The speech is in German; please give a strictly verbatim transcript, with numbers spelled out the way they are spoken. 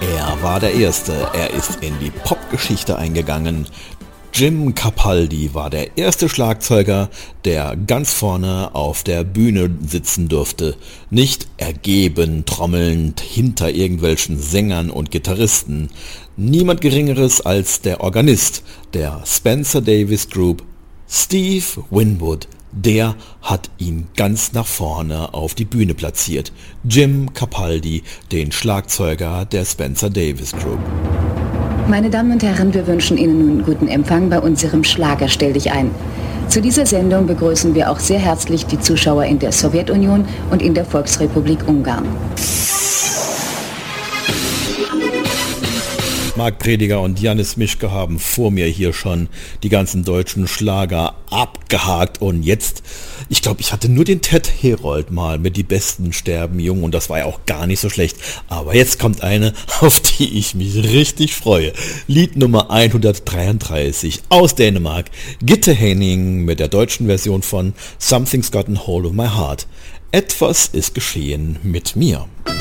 Er war der Erste, er ist in die Popgeschichte eingegangen. Jim Capaldi war der erste Schlagzeuger, der ganz vorne auf der Bühne sitzen durfte. Nicht ergeben, trommelnd hinter irgendwelchen Sängern und Gitarristen. Niemand Geringeres als der Organist der Spencer Davis Group, Steve Winwood. Der hat ihn ganz nach vorne auf die Bühne platziert. Jim Capaldi, den Schlagzeuger der Spencer Davis Group. Meine Damen und Herren, wir wünschen Ihnen nun guten Empfang bei unserem Schlager Stell dich ein. Zu dieser Sendung begrüßen wir auch sehr herzlich die Zuschauer in der Sowjetunion und in der Volksrepublik Ungarn. Marc Prediger und Janis Mischke haben vor mir hier schon die ganzen deutschen Schlager abgehakt und jetzt, ich glaube, ich hatte nur den Ted Herold mal mit Die Besten sterben jung und das war ja auch gar nicht so schlecht. Aber jetzt kommt eine, auf die ich mich richtig freue. Lied Nummer hundertdreiunddreißig aus Dänemark. Gitte Henning mit der deutschen Version von Something's Gotten Hold of My Heart. Etwas ist geschehen mit mir.